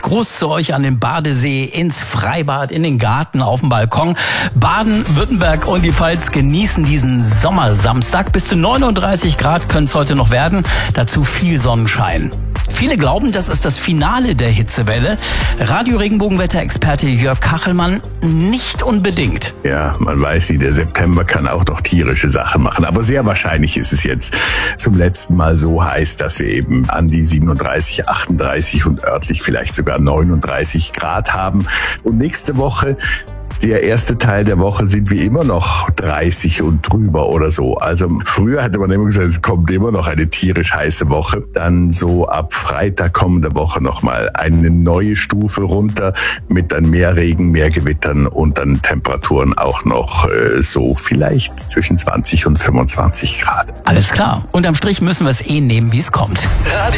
Gruß zu euch an den Badesee, ins Freibad, in den Garten, auf dem Balkon. Baden-Württemberg und die Pfalz genießen diesen Sommersamstag. Bis zu 39 Grad können es heute noch werden. Dazu viel Sonnenschein. Viele glauben, das ist das Finale der Hitzewelle. Radio-Regenbogenwetter-Experte Jörg Kachelmann nicht unbedingt. Ja, man weiß nicht, der September kann auch noch tierische Sachen machen. Aber sehr wahrscheinlich ist es jetzt zum letzten Mal so heiß, dass wir eben an die 37, 38 und örtlich vielleicht sogar 39 Grad haben. Und nächste Woche, der erste Teil der Woche, sind wir immer noch 30 und drüber oder so. Also früher hatte man immer gesagt, es kommt immer noch eine tierisch heiße Woche. Dann so ab Freitag kommende Woche nochmal eine neue Stufe runter mit dann mehr Regen, mehr Gewittern und dann Temperaturen auch noch so vielleicht zwischen 20 und 25 Grad. Alles klar. Unterm Strich müssen wir es nehmen, wie es kommt.